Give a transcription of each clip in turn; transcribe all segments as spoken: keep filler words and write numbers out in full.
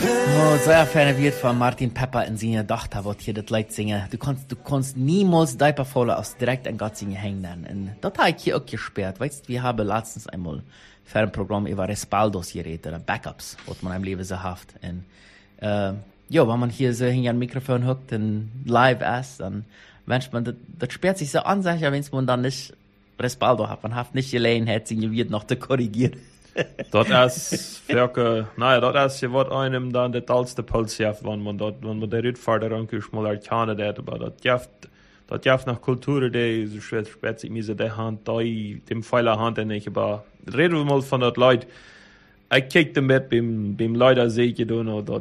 Oh, sehr ferne wird von Martin Pepper in seiner Tochter, wird hier das Lied singen. Du kannst, du kannst niemals deine Volle aus direkt an Gott singen hängen. Und das habe ich hier auch gesperrt. Weißt du, wir haben letztens einmal für ein Programm über Respaldos geredet, oder Backups, was man im Leben so hat. Und, äh, ja, wenn man hier so hinter ein Mikrofon hockt und live ist, dann wünscht man, das, das sperrt sich so an, sag ich, wenn man dann nicht Respaldo hat. Man hat nicht Gelegenheit, sich wird noch zu korrigieren. Dat is welke, nou ja, dat is je wat einem dan de talste puls heeft, want man dat, want man de uitvaarder dan kun je mal herkennen dat, maar dat jeft, dat jeft nach Kulturen die so schwer spät sich mir so de hand, da dem Pfeiler hand en ich, aber reden wir mal von dat Leid. Ich kiekte mit beim, beim Leider sehe ich da dat,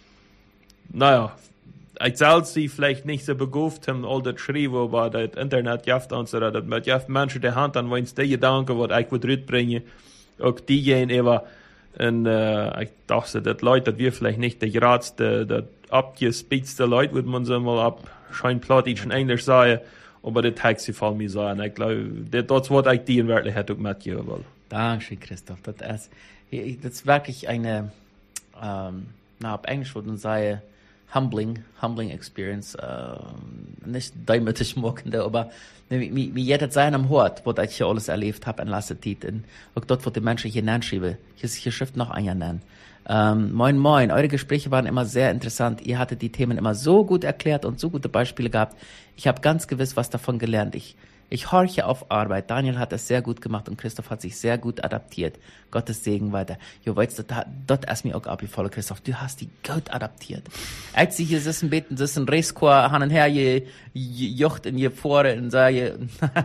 naja, ich selbst sie vielleicht nicht so beguft haben, all das schreiben, aber das Internet jeft uns, oder dat mit jeft Menschen de hand an, wenn es die Gedanken, was ich würde rüberbringen, auch diejenigen aber, und äh, ich dachte, dass Leute, dass wir vielleicht nicht der geradste, der abgespitzte Leute, würde man so mal ab Scheinplattdeutsch und Englisch sagen, aber das hat sie vor mir sagen. Ich glaube, das Wort ich die in Wirklichkeit auch mitgeben will. Dankeschön, Christoph. Das ist, das ist wirklich eine, ähm, na, auf Englisch würde man sagen, humbling, humbling experience, äh, nicht demütig machende, aber wie, wie jeder sein am Hort, was ich hier alles erlebt habe in letzter Zeit. Und auch dort, wo die Menschen hier nennen schreiben. Hier ist hier Schrift noch ein nennen. Ähm, moin, moin. Eure Gespräche waren immer sehr interessant. Ihr hattet die Themen immer so gut erklärt und so gute Beispiele gehabt. Ich habe ganz gewiss was davon gelernt. Ich, ich horche auf Arbeit. Daniel hat es sehr gut gemacht und Christoph hat sich sehr gut adaptiert. Gottes Segen weiter. Jo, weißt du, dort ist mir auch abgefallen, Christoph. Du hast die gut adaptiert. Als sie hier sitzen, beten, sitzen, Racechor, han und her, je, je, jocht in je Pore und so, je,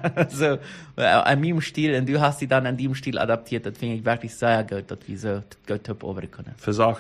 so, an meinem Stil, und du hast die dann an dem Stil adaptiert. Das finde ich wirklich sehr gut, dass wir so gut top over können. Versagt,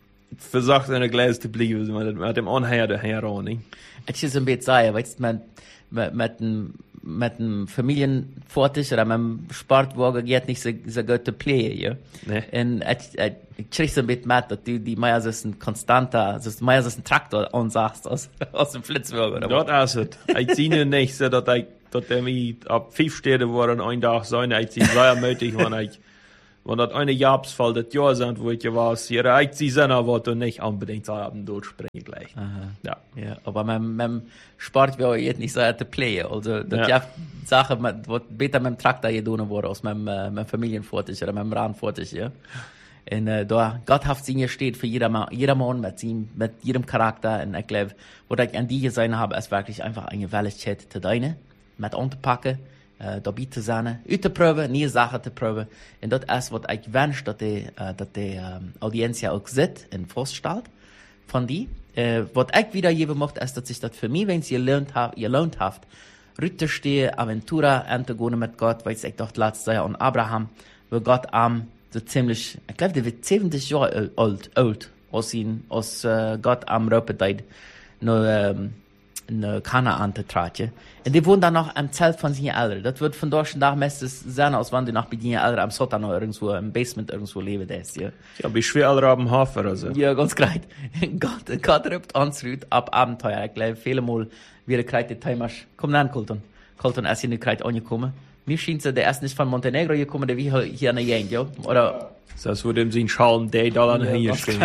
versagt eine Gläser zu bleiben, mit dem Anhänger daher auch, nicht? Es ist ein bisschen sehr, weißt du, mit, mit, mit dem, mit dem Familienvortisch oder mit dem Sportwagen geht nicht so, so gut zu playen, ja. Nee. Und ich, ich, ich krieg so ein bisschen mit, dass du die Meier so ein konstanter, so ein Meier so ein Traktor ansagst aus, aus dem Flitzwagen, oder? Das ist es. Ich sehe nicht so, dass ich, dass der mich ab fünf Städte waren, ein Tag sein, ich sehe sehr möglich, wenn ich, wenn das eine Jahresfall, das Jahr sind, wo ich war, hier, ich sehe seiner Worte nicht unbedingt so haben, durchspringen gleich. Aha. Ja. Ja, aber mit, mit dem Sport wäre ich jetzt nicht so zu playen. Also, das Ja. ist Sachen, was besser mit dem Traktor getan wurde, als mit dem, äh, mit dem Familienvortisch oder mit dem Radvortisch, ja. Und, äh, da, Gott hat sie steht für jeder, jeder Mann mit ihm, mit jedem Charakter. Und ich glaube, was ich an die gesehen habe, ist wirklich einfach eine Gewaltigkeit zu deine, mit anzupacken, äh, dabei zu sein, auszuprobieren, neue Sachen zu probieren. Und das ist, was ich wünsche, dass die, äh, dass die, ähm, Audienz ja auch sieht und feststellt von die. Äh, was ich wiedergeben möchte, ist, dass sich das für mich, wenn sie gelernt hat, gelernt hat, Rütterstehe, Aventura, anzugehen mit Gott, weil ich dachte, letztes Jahr an Abraham, wo Gott am, so ziemlich, ich glaube, der wird siebzig Jahre alt, alt, als ihn, als äh, Gott am Röpedeit, nur, ähm, in Kanaan zu tragen. Und die wohnen dann noch am Zelt von seinen Eltern. Das wird von dort nach meistens sein, als wenn die noch bei den Eltern am Sotan oder irgendwo, im Basement irgendwo leben, das, ja. Ja, wie schwer alle am Hafen, also. Ja, ganz great. Gott, Gott rübt uns rüt ab Abenteuer. Ich glaube, viele Mal wieder kreit die Timers. Komm dann, Colton. Colton, ist hier nicht kreit angekommen. Mir scheint es, der ist nicht von Montenegro gekommen, der wie hier an der Gegend, ja? Oder? Das würde ihm sein Schalm, der da an hier Ja, stehen.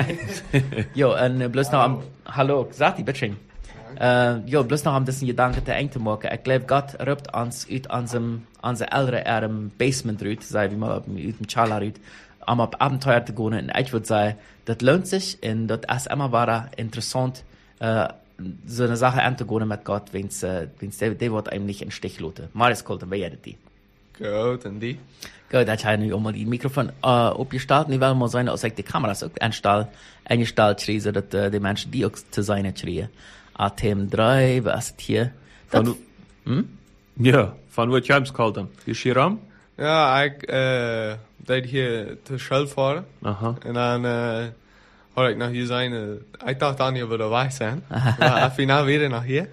Ja, und äh, bloß noch am, hallo, sag die, bitteschön. Äh, ja, bloß noch ein bisschen Gedanken zu eng zu machen. Ich glaube, Gott rübt uns aus unserem, unser älteren Basement rüt, sei wie man aus dem Chala rüt, um auf Abenteuer zu gehen. Und ich würde sagen, das lohnt sich und das ist immer wieder interessant, äh, so eine Sache anzugehen mit Gott, wenn es, äh, wenn's der, der wird einem nicht in den Stich lassen. Marius Colton, wer ist die? Gut, und die? Gut, ich habe nicht mal die Mikrofon äh, aufgestellt. Ich will mal sagen, dass ich die Kameras auch einstelle, eingestellt schreie, so dass äh, die Menschen die auch zu sein schreien. A T M drei, was ist hier? Das, Von, hm? ja, von wo James kalt haben. Ist hier am? Ja, ich, äh, deed hier te Schul fahren. Aha. En dan, äh, hoor ik nog hier zijn, äh, ik dacht Daniel wil erbij zijn. Maar finaal weer nog hier.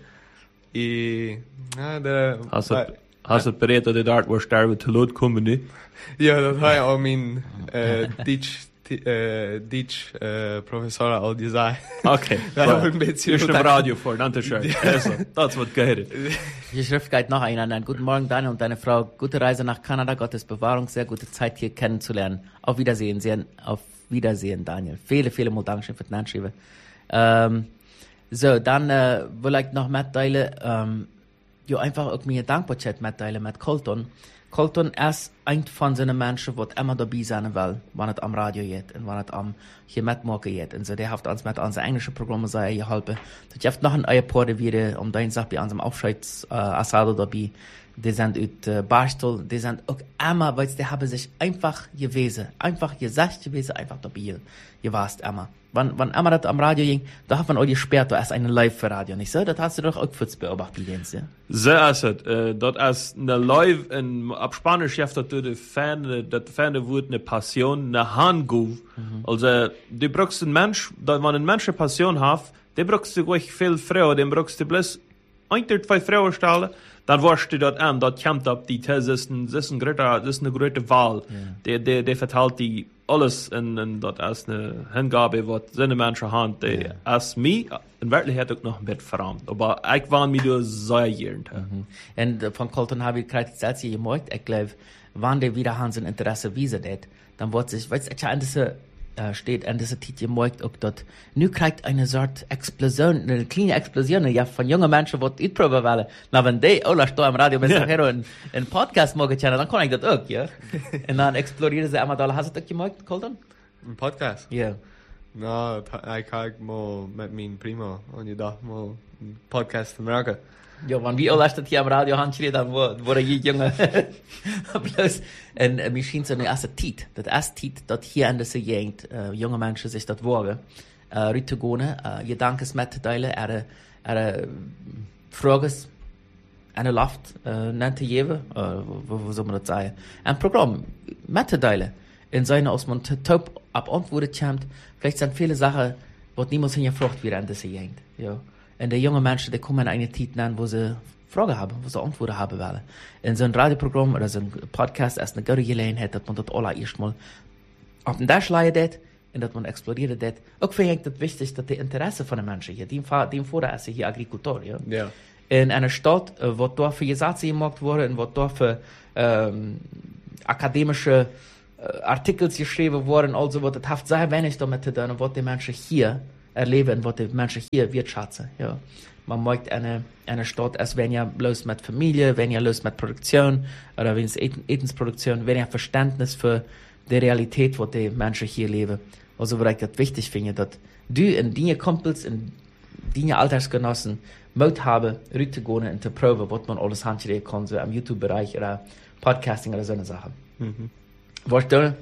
I, ja, de... Hast du, hast du bereit, dass die dort, wo sterben, zu Lot kommen, ne? Ja, dat had je al mijn, äh, Deutsch, äh, Deutsch, äh, Professor al gezegd. Okay. Ja, Ja, ein bisschen. ist im Radio vor, danke schön. Also, das wird gehört. Die Schrift geht noch einander. Guten Morgen, Daniel und deine Frau. Gute Reise nach Kanada. Gottes Bewahrung. Sehr gute Zeit hier kennenzulernen. Auf Wiedersehen. Sehr, auf Wiedersehen, Daniel. Viele, viele Mal Dankeschön für die Nachschrieben. Ähm, so, dann äh, will ich noch mitteilen, ähm, ja, einfach auch mir Dankbarkeit mitteilen mit Colton. Colton ist ein von seinen Menschen, die immer dabei sein will, wenn es am Radio geht und wenn es am hier mitmachen geht. Und so, der hat uns mit unseren englischen Programmen sehr geholfen. Das gibt noch ein paar wieder, um deine Sache bei unserem Aufscheids äh, Asado dabei. Die sind aus äh, Barstel, die sind auch immer, weil die haben sich einfach gewesen, einfach gesagt gewesen, einfach dabei gewesen immer. Wenn, wenn immer das am Radio ging, da hat man auch gesperrt, da ist ein Live-Radio, nicht so? Das hast du doch auch für beobachtet, ja? So ist es. Äh, das ist eine Live, in, ab Spanisch schafft das die Ferne, das Ferne wird eine Passion, eine Handguf. Mhm. Also, du brauchst einen Mensch, wenn man einen Mensch eine Passion hat, den brauchst du ruhig viel Frauen, den brauchst du bloß ein, zwei Frauen stellen, dann warst du dort an, dort kommt ab die These, das ist, ein, das ist, ein größer, das ist eine große Wahl. Ja. Der, der, der verteilt die alles und, und dort ist eine Hingabe, was seine Menschen haben, die ja. Ist mir in Wirklichkeit auch noch ein bisschen verrammt. Aber ich war mir da sehr gern. Mhm. Und von Colton habe ich gerade selbst gemerkt, ich glaube, wenn der wieder haben sein Interesse wiesen hat, dann wird sich, weißt du, ich habe diese Uh, steht an dieser Titel gemerkt, auch dort, nu kriegt eine Sort Explosion, eine kleine Explosion, ja, von jungen Menschen, die uitproben wollen. Na, wenn die alle stehen am Radio, mit ja. Hero einen, einen Podcast machen können, dann kann ich das auch, ja. Und dann explodieren sie einmal da. Hast du das gemerkt, Colton? Ein Podcast? Ja. Yeah. No, ich habe mal mit meinem Primo und ich dachte mal, ein Podcast zu merken. Ja, wenn wir alle das hier am Radio haben, dann wurde ich junge. Bloß, und äh, mir schien so eine erste Tiet. Das erste Tiet, das hier in dieser Gegend, äh, junge Menschen sich das wagen, äh, rüttegone, äh, Gedanken mitteilen, er, er, Frages, eine Luft, äh, nannte jewe, äh, wo, wo soll man das sagen? Ein Programm, mitteilen. In seiner, aus man taub ab Antworten kommt, vielleicht sind viele Sachen, die niemals hingefragt wird in dieser Gegend, ja. Und die jungen Menschen, die kommen in eine Zeit an, wo sie Fragen haben, wo sie Antworten haben wollen. In so einem Radioprogramm oder so einem Podcast ist eine gute Gelegenheit, dass man das alle erstmal auf den Dash leidet und dass man explodiert das. Auch finde ich das wichtig, dass die Interesse von den Menschen hier, die im Vorder ist hier Agrikultor, ja. Ja. In einer Stadt, wo dort für Gesetze gemacht wurde und wo dort für ähm, akademische äh, Artikel geschrieben wurden, also wird das hat sehr wenig damit zu tun, was die Menschen hier erleben, was die Menschen hier wirtschaften. Ja. Man möchte eine, eine Stadt, als wenn ja bloß mit Familie, wenn ja bloß mit Produktion, oder wenn es Etensproduktion, wenn ja Verständnis für die Realität, wo die Menschen hier leben. Also, wo ich das wichtig finde, dass du und deine Kumpels und deine Altersgenossen Mut haben, rüttegehen und zu proben, was man alles handschreiben kann, so im YouTube-Bereich oder Podcasting oder so eine Sache. Mhm. Weißt du?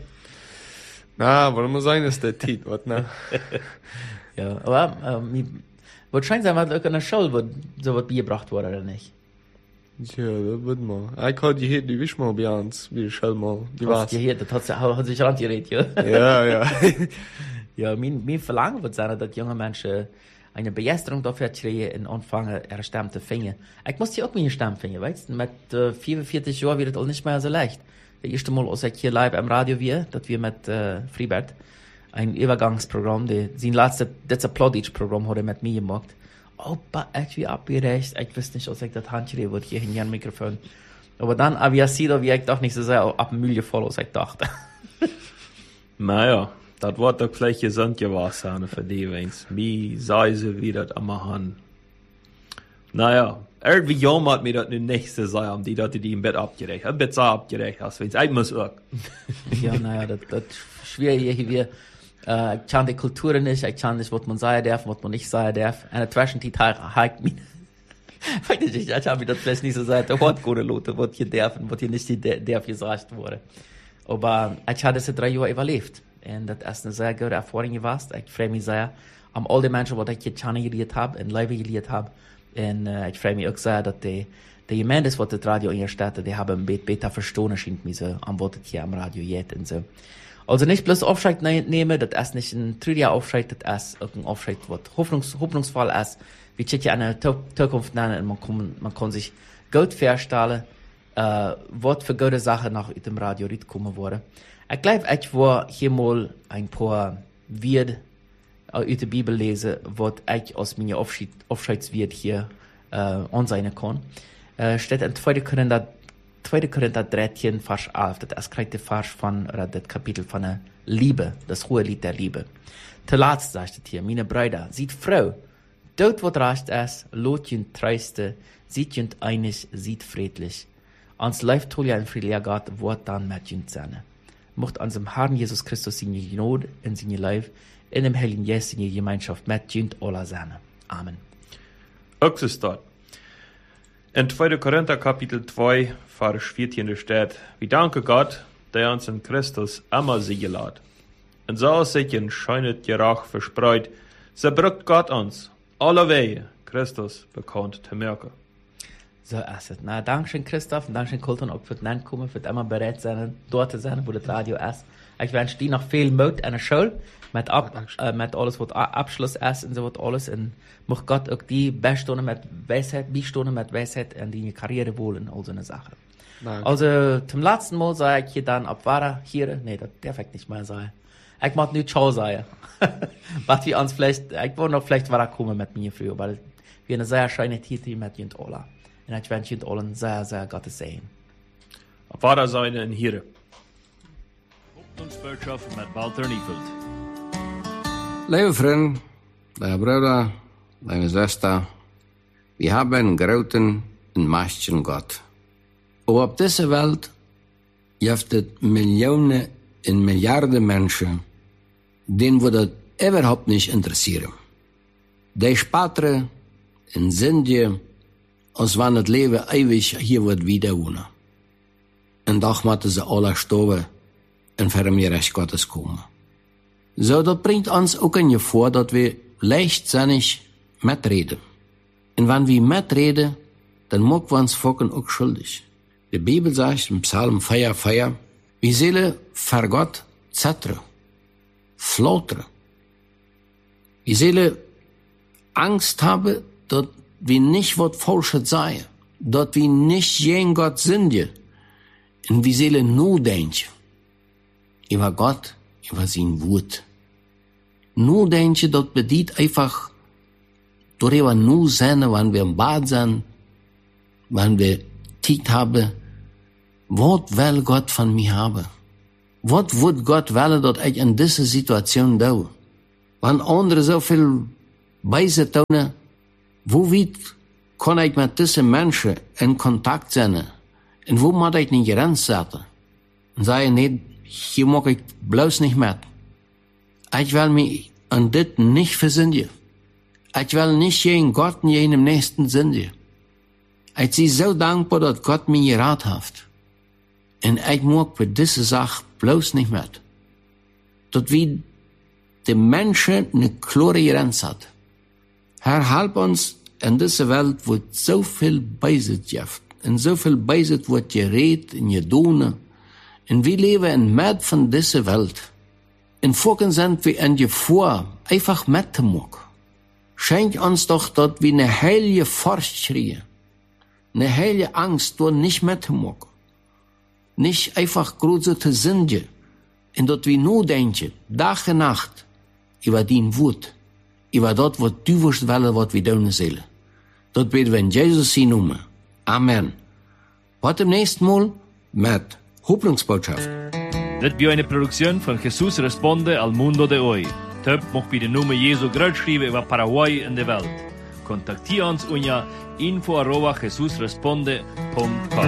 Na, warum muss sein, ist der Tiet, was, ne? Ja, aber ähm, wahrscheinlich sein wir auch in der Schule, wo so was beigebracht wurde, oder nicht? Ja, das wird mal. Ich habe gehört, die wisch mal bei uns, wie die Schule mal. Die war's. Gehört, das hat, hat sich rangeredet, ja? Ja, ja. Ja, mein, mein Verlangen wird sein, dass junge Menschen eine Begeisterung dafür kriegen und anfangen, ihre Stimme zu finden. Ich muss hier auch meine Stimme finden, weißt du? Mit äh, vierundvierzig Jahren wird es auch nicht mehr so leicht. Das erste Mal, als ich hier live am Radio war, dass wir mit äh, Freibert ein Übergangsprogramm, die, sein letztes, das Plauditsch-Programm hat er mit mir gemacht. Aber ich wie abgerecht, ich wusste nicht, als ich das Handschreiben würde, hier in ein Mikrofon. Aber dann, aber ja, sieht wie ich doch nicht so sehr ab dem Müll voll, als ich dachte. Naja, das wird doch gleich gesund gewesen für die, wenn's wie sei sie wie das immer haben. Naja, irgendwie jammert mir das nicht nächste sein, die Leute, die im Bett abgerecht, ein Bett abgerecht hast, wenn's ich muss auch. Ja, naja, das, das ist schwierig hier. Uh, ich kann die Kultur nicht, ich kann nicht, was man sagen darf, was man nicht sagen darf. Und dazwischen die Teile hakt mich. Weiß ich nicht, ich habe mir das vielleicht nicht so gesagt, der Wort gute Leute, was hier darf und was hier nicht darf gesagt wurde. Aber ich habe diese drei Jahre überlebt. Und das ist eine sehr gute Erfahrung gewesen. Ich freue mich sehr an all die Menschen, die ich hier kennengelernt habe und live gelernt habe. Und uh, ich freue mich auch sehr, dass die, die Gemeinde, die das Radio in der Stadt, die haben ein bisschen besser verstanden, scheint mir so, an was hier am Radio geht und so. Also nicht bloß Aufschreit nehmen, das ist nicht ein trüger Aufschreit, das ist ein Aufschreit, was hoffnungs, hoffnungsvoll ist. Wir schicken ja eine Zukunft nennen und man kann, man kann sich gut vorstellen, äh, was für gute Sachen nach dem Radio kommen wurde. Ich glaube, ich war hier mal ein paar Wörter aus der Bibel lesen, was ich aus meiner Aufschreidswert hier äh, anzeigen kann. Äh, steht in zweiter Korinther tweede Korinther dreizehn, Vers elf, das ist gleich der Vers von, oder das Kapitel von der Liebe, das hohe Lied der Liebe. Zuletzt sagt es hier, meine Brüder, sieht Frau, dort wat recht ist, lot jünt treiste, sieht jünt einig, sieht friedlich. Ans läuft tolja in friedlicher Gott, wort dann mit jünt seine. Mocht unserem Herrn Jesus Christus in die Gnade, in seine Leib, in dem Heiligen Geist, in die Gemeinschaft mit jünt aller seine. Amen. Ook is dat. In tweede Korinther Kapitel zwei, Vers vierzehn steht, wir danken Gott, der uns in Christus immer siegen lässt. Und so sich in scheunet Gerach verspreut, so brückt Gott uns alle Wege Christus bekannt zu merken. So ist es. Na, Dankeschön, Christoph, und Dankeschön, Colton, auch für das Nankommen, für immer bereit sein, dort zu sein, wo das Radio ist. Ich wünsche dir noch viel Mut an der Schule, mit, ab, äh, mit alles, was Abschluss ist und so was alles. Und muss Gott auch die Bestunden mit Weisheit, Beistunden mit Weisheit in die Karriere wollen, all so eine Sache. Danke. Also, zum letzten Mal sage ich hier dann, ob war hier, nee, das darf ich nicht mehr sagen. Ich mag nicht Ciao sagen. Was wir uns vielleicht, ich wollte noch vielleicht war kommen mit mir früher, weil wir eine sehr schöne Titel mit Jünt Ola. Und ich wünsche Jünt Ola sehr, sehr Gottes Segen. Ob war da seine in hier? Hoffnungsbotschaft mit Walter Niefeld. Liebe Freunde, liebe Brüder, liebe Schwester, wir haben einen großen und mächtigen Gott. Aber auf dieser Welt gibt es Millionen und Milliarden Menschen, denen wir das überhaupt nicht interessieren. Die sparen und sind die, als wenn das Leben ewig hier wird wieder wohnen. Und doch müssen sie alle sterben und vor dem Recht Gottes kommen. So, das bringt uns auch in vor, dass wir leichtsinnig mitreden. Und wenn wir mitreden, dann machen wir uns Volken auch schuldig. Die Bibel sagt im Psalm vier, vier, wir sollen vor Gott zettern, flautern. Wir sollen Angst haben, dass wir nicht was Falsches sagen, dass wir nicht gegen Gott sind. Und wir sollen nur denken über Gott, über sein Wort. Nur denken, das bedeutet einfach, darüber nur sein, wenn wir im Bad sind, wenn wir Zeit haben, was will Gott von mir haben? Was wird Gott wollen, dass ich in dieser Situation tue? Wenn andere so viel Weise tun, wo weit kann ich mit diesen Menschen in Kontakt sein? Und wo muss ich eine Grenze setzen? Und sagen, nee, hier mag ich bloß nicht mit. Ich will mich an das nicht versündigen. Ich will nicht gegen Gott und gegen den Nächsten sündigen. Ich bin so dankbar, dass Gott mir geraten hat. Und ich mag für diese Sache bloß nicht mit. Dass wir die Menschen eine klare Grenze hat. Herr, halb uns in dieser Welt, wo so viel Beisitz gibt. Und so viel Beisitz wird geredet und getan. Und wir leben in Mitte von dieser Welt. In Folgen sind wir in Gefahr, einfach mitzumachen. Schenk uns doch, dass wir eine heilige Furcht kriegen. Eine heilige Angst, dort nicht mitzumachen. Nicht einfach große zu sündigen. Und dass wir nur denken, Tag und Nacht, über den Wut, über das, was du wirst wollen, was wir tun sollen. Das beten wir in Jesus sein Namen. Amen. Bis zum nächsten Mal mit Hoffnungsbotschaft. Das war eine Produktion von Jesus Responde al Mundo de Hoy. Töp mocht bei den Namen Jesu groß schreiben über Paraguay in der Welt. Kontaktiere uns unter info arroba jesusresponde punkt com.